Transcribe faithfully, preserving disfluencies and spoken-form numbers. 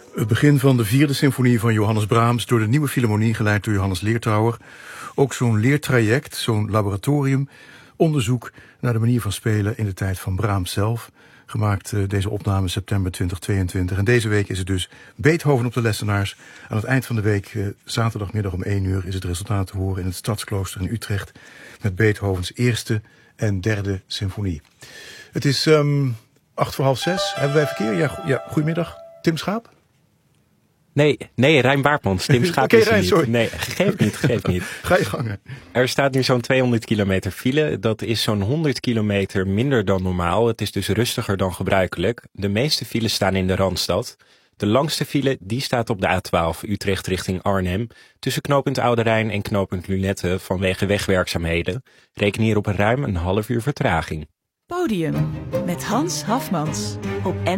Het begin van de vierde symfonie van Johannes Brahms door de Nieuwe Philharmonie, geleid door Johannes Leertrouwer. Ook zo'n leertraject, zo'n laboratorium, onderzoek naar de manier van spelen in de tijd van Brahms zelf. Gemaakt uh, deze opname september twintig tweeëntwintig. En deze week is het dus Beethoven op de lessenaars. Aan het eind van de week, uh, zaterdagmiddag om één uur, is het resultaat te horen in het Stadsklooster in Utrecht met Beethovens eerste en derde symfonie. Het is um, acht voor half zes. Hebben wij verkeer? Ja, go- ja, goedemiddag. Tim Schaap? Nee, nee, Rijn Baartmans. Tim Schaap okay, is er Rijn, niet. sorry. Nee, geef niet, geef niet. Ga je gangen. Er staat nu zo'n tweehonderd kilometer file. Dat is zo'n honderd kilometer minder dan normaal. Het is dus rustiger dan gebruikelijk. De meeste files staan in de Randstad. De langste file die staat op de A twaalf Utrecht richting Arnhem. Tussen knooppunt Oude Rijn en knooppunt Lunette vanwege wegwerkzaamheden. Reken hier op ruim een half uur vertraging. Podium met Hans Hafmans op N